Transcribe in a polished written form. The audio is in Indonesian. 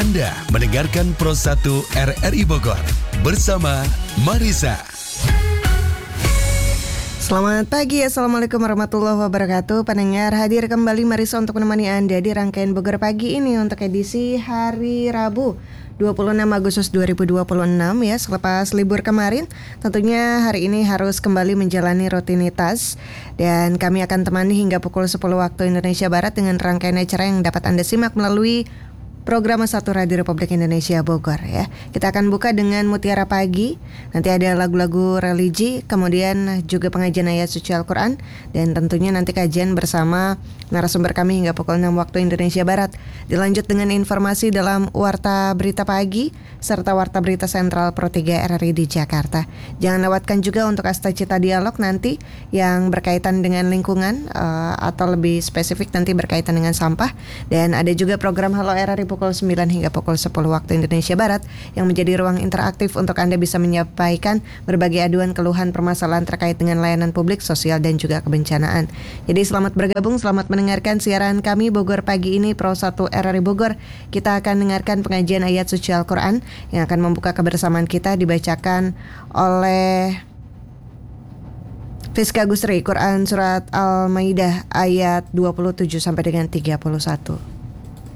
Anda mendengarkan Pro 1 RRI Bogor bersama Marisa. Selamat pagi, Assalamualaikum warahmatullahi wabarakatuh. Pendengar, hadir kembali Marisa untuk menemani Anda di rangkaian Bogor Pagi ini untuk edisi hari Rabu 26 Agustus 2026 ya, selepas libur kemarin. Tentunya hari ini harus kembali menjalani rutinitas dan kami akan temani hingga pukul 10 waktu Indonesia Barat dengan rangkaian acara yang dapat Anda simak melalui Program 1 Radio Republik Indonesia Bogor ya. Kita akan buka dengan Mutiara Pagi. Nanti ada lagu-lagu religi, kemudian juga pengajian ayat suci Al-Quran, dan tentunya nanti kajian bersama narasumber kami hingga pukul 6 waktu Indonesia Barat. Dilanjut dengan informasi dalam Warta Berita Pagi serta Warta Berita Sentral Pro 3 RRI di Jakarta. Jangan lewatkan juga untuk Asta Cita Dialog nanti yang berkaitan dengan lingkungan atau lebih spesifik nanti berkaitan dengan sampah. Dan ada juga program Halo RRI pukul 9 hingga pukul 10 waktu Indonesia Barat yang menjadi ruang interaktif untuk Anda bisa menyampaikan berbagai aduan, keluhan, permasalahan terkait dengan layanan publik, sosial, dan juga kebencanaan. Jadi selamat bergabung, selamat mendengarkan siaran kami Bogor Pagi ini Pro 1 RRI Bogor. Kita akan dengarkan pengajian ayat suci Al-Quran yang akan membuka kebersamaan kita, dibacakan oleh Fiska Gusri, Quran Surat Al-Maidah ayat 27 sampai dengan 31.